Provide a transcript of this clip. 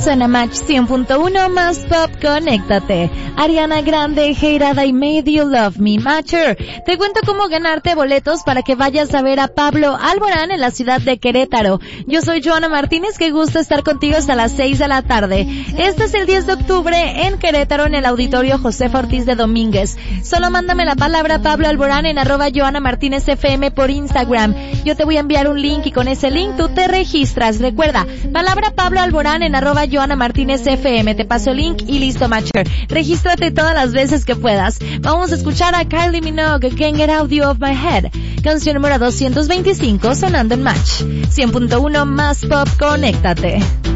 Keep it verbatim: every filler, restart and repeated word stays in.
Suena Match cien punto uno más pop, conéctate. Ariana Grande, Heirada y Made You Love Me, Matcher. Te cuento cómo ganarte boletos para que vayas a ver a Pablo Alborán en la ciudad de Querétaro. Yo soy Joana Martínez, que gusta estar contigo hasta las seis de la tarde. Este es el diez de octubre en Querétaro, en el Auditorio Josefa Ortiz de Domínguez. Solo mándame la palabra Pablo Alborán en arroba Joana Martínez F M por Instagram. Yo te voy a enviar un link y con ese link tú te registras. Recuerda, palabra Pablo Alborán en arroba Joana Martínez F M. Te paso el link y listo, Matcher. Regístrate todas las veces que puedas. Vamos a escuchar a Kylie Minogue, Can't Get Out of My Head. Canción número doscientos veinticinco sonando en Match. cien punto uno más pop, conéctate.